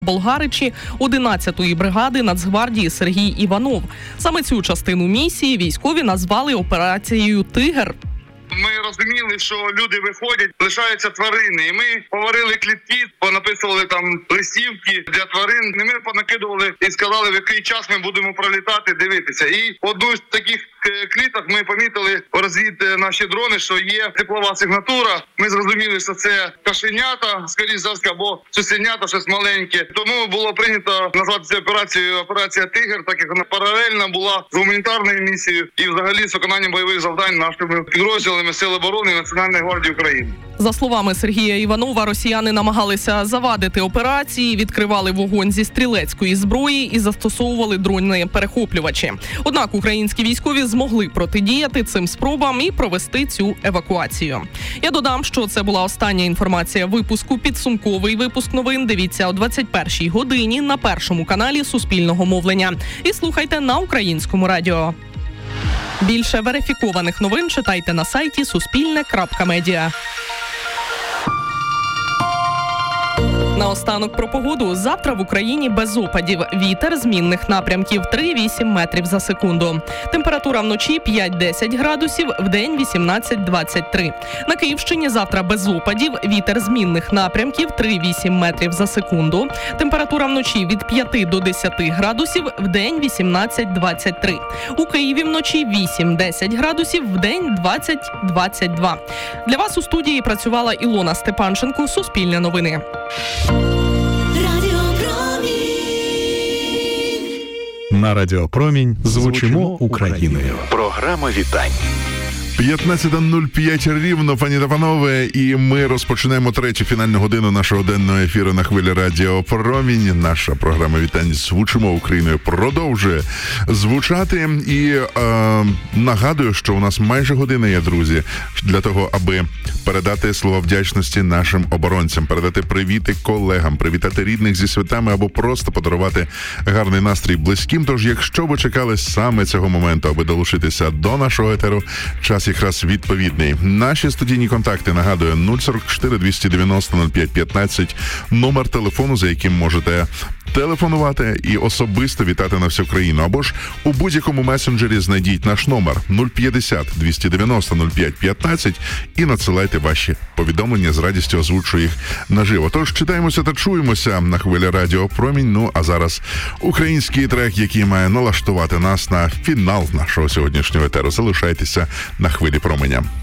Болгаричі 11-ї бригади Нацгвардії Сергій Іванов. Саме цю частину місії військові назвали операцією «Тигр». Ми розуміли, що люди виходять, лишаються тварини. І ми поварили клітки, понаписували там листівки для тварин. І ми понакидували і сказали, в який час ми будемо пролітати, дивитися. І одну з таких кліток ми помітили розвід наші дрони, що є теплова сигнатура. Ми зрозуміли, що це кашенята, скоріш за все, або цуценята, щось маленьке. Тому було прийнято назвати цю операцію «Операція Тигр», так як вона паралельно була з гуманітарною місією і взагалі з виконанням бойових завдань нашими підрозділами Сил оборони і Національної гвардії України. За словами Сергія Іванова, росіяни намагалися завадити операції, відкривали вогонь зі стрілецької зброї і застосовували дрони-перехоплювачі. Однак українські військові змогли протидіяти цим спробам і провести цю евакуацію. Я додам, що це була остання інформація випуску. Підсумковий випуск новин дивіться о 21-й годині на Першому каналі Суспільного мовлення. І слухайте на Українському радіо. Більше верифікованих новин читайте на сайті Суспільне.Медіа. Наостанок про погоду. Завтра в Україні без опадів. Вітер змінних напрямків 3-8 метрів за секунду. Температура вночі 5-10 градусів, вдень 18-23. На Київщині завтра без опадів. Вітер змінних напрямків 3-8 метрів за секунду. Температура вночі від 5 до 10 градусів, вдень 18-23. У Києві вночі 8-10 градусів, вдень 20-22. Для вас у студії працювала Ілона Степанченко. Суспільне новини. На Радіо Промінь звучимо Україною. Програма вітань. 15:05 рівно, пані та панове, і ми розпочинаємо третю фінальну годину нашого денного ефіру на хвилі Радіо Промінь. Наша програма вітань «Звучимо Україною» продовжує звучати. І нагадую, що у нас майже година є, друзі, для того, аби передати слова вдячності нашим оборонцям, передати привіти колегам, привітати рідних зі святами або просто подарувати гарний настрій близьким. Тож, якщо ви чекали саме цього моменту, аби долучитися до нашого етеру, час якраз відповідний. Наші студійні контакти, нагадую, 044 290 05 15, номер телефону, за яким можете телефонувати і особисто вітати на всю країну. Або ж у будь-якому месенджері знайдіть наш номер 050 290 05 15 і надсилайте ваші повідомлення, з радістю озвучую їх наживо. Тож читаємося та чуємося на хвилі Радіо Промінь. Ну, а зараз український трек, який має налаштувати нас на фінал нашого сьогоднішнього етеру. Залишайтеся на хвилі променя.